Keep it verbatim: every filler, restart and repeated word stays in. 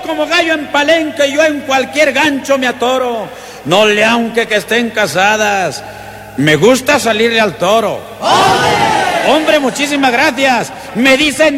como gallo en palenque, yo en cualquier gancho me atoro. No le aunque que estén casadas, me gusta salirle al toro. ¡Hombre! Hombre, muchísimas gracias. Me dicen